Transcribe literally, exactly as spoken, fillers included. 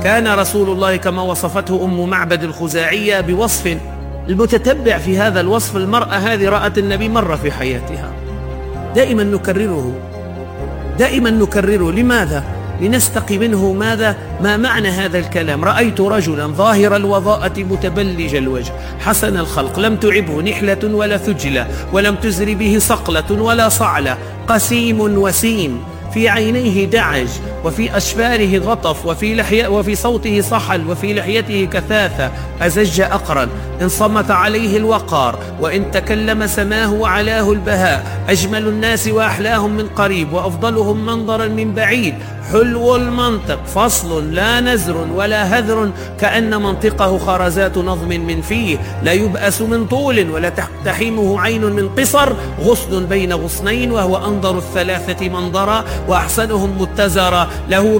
كان رسول الله كما وصفته أم معبد الخزاعية بوصف، المتتبع في هذا الوصف المرأة هذه رأت النبي مرة في حياتها. دائما نكرره، دائما نكرره. لماذا؟ لنستقي منه ماذا؟ ما معنى هذا الكلام؟ رأيت رجلا ظاهر الوضاءة متبلج الوجه حسن الخلق، لم تعبه نحلة ولا ثجلة، ولم تزر به صقلة ولا صعلة، قسيم وسيم، في عينيه دعج، وفي أشفاره غطف، وفي, لحية وفي صوته صحل، وفي لحيته كثاثة، أزج أقرن، إن صمت عليه الوقار، وإن تكلم سماه وعلاه البهاء، أجمل الناس وأحلاهم من قريب، وأفضلهم منظرا من بعيد، حلو المنطق، فصل لا نزر ولا هذر، كأن منطقه خرزات نظم من فيه، لا يبأس من طول ولا تحتحمه عين من قصر، غصن بين غصنين، وهو أنظر الثلاثة منظرا وأحسنهم متزرا، له